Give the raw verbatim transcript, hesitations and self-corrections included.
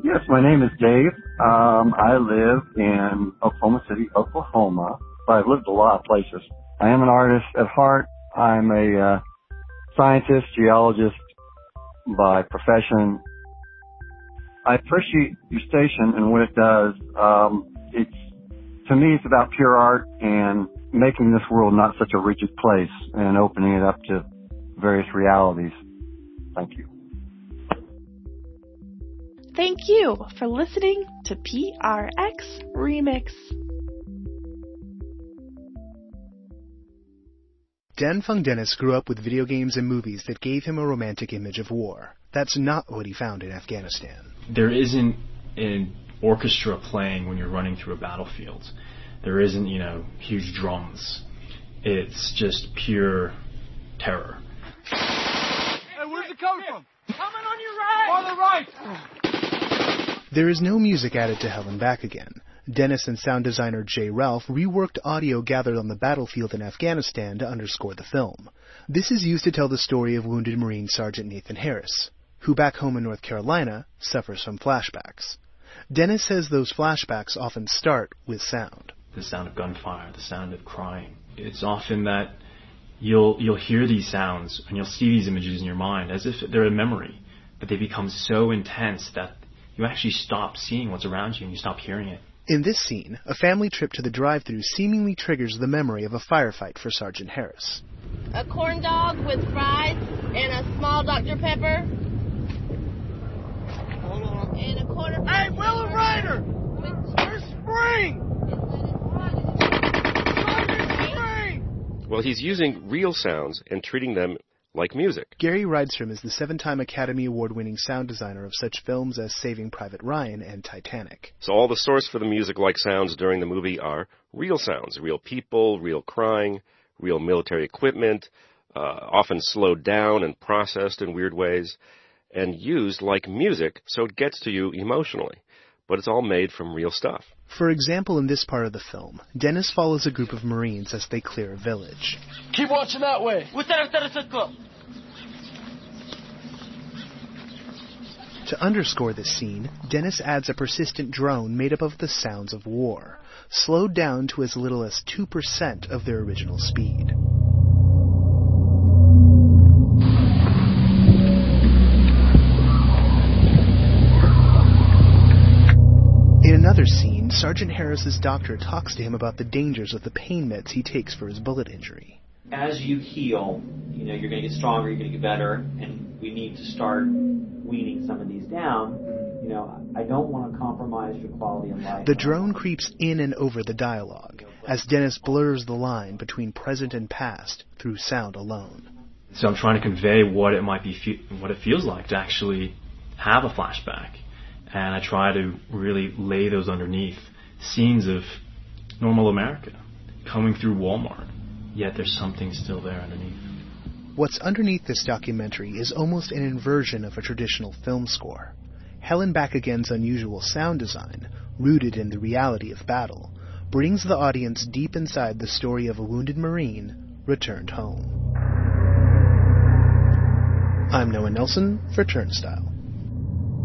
Yes, my name is Dave. Um, I live in Oklahoma City, Oklahoma, but I've lived a lot of places. I am an artist at heart. I'm a uh, scientist, geologist by profession. I appreciate your station and what it does. Um, it's to me, it's about pure art and making this world not such a rigid place and opening it up to various realities. Thank you. Thank you for listening to P R X Remix. Dan Fung Dennis grew up with video games and movies that gave him a romantic image of war. That's not what he found in Afghanistan. There isn't an orchestra playing when you're running through a battlefield. There isn't, you know, huge drums. It's just pure terror. Hey, where's it coming from? Coming on your right! On the right! There is no music added to Hell and Back Again. Dennis and sound designer Jay Ralph reworked audio gathered on the battlefield in Afghanistan to underscore the film. This is used to tell the story of wounded Marine Sergeant Nathan Harris, who back home in North Carolina suffers from flashbacks. Dennis says those flashbacks often start with sound. The sound of gunfire, the sound of crying. It's often that you'll you'll hear these sounds and you'll see these images in your mind as if they're a memory, but they become so intense that you actually stop seeing what's around you and you stop hearing it. In this scene, a family trip to the drive-thru seemingly triggers the memory of a firefight for Sergeant Harris. A corn dog with fries and a small Doctor Pepper. Hold on. And a quarter... Hey, Willow Ryder! Where's Spring? Spring! Well, he's using real sounds and treating them like music. Gary Rydstrom is the seven-time Academy Award-winning sound designer of such films as Saving Private Ryan and Titanic. So all the source for the music-like sounds during the movie are real sounds, real people, real crying, real military equipment, uh, often slowed down and processed in weird ways, and used like music so it gets to you emotionally. But it's all made from real stuff. For example, in this part of the film, Dennis follows a group of Marines as they clear a village. Keep watching that way. To underscore this scene, Dennis adds a persistent drone made up of the sounds of war, slowed down to as little as two percent of their original speed. In another scene, Sergeant Harris's doctor talks to him about the dangers of the pain meds he takes for his bullet injury. As you heal, you know, you're going to get stronger, you're going to get better, and we need to start weaning some of these down. You know, I don't want to compromise your quality of life. The drone creeps in and over the dialogue, as Dennis blurs the line between present and past through sound alone. So I'm trying to convey what it might be, fe- what it feels like to actually have a flashback. And I try to really lay those underneath scenes of normal America, coming through Walmart, yet there's something still there underneath. What's underneath this documentary is almost an inversion of a traditional film score. Hell and Back Again's unusual sound design, rooted in the reality of battle, brings the audience deep inside the story of a wounded Marine returned home. I'm Noah Nelson for Turnstile.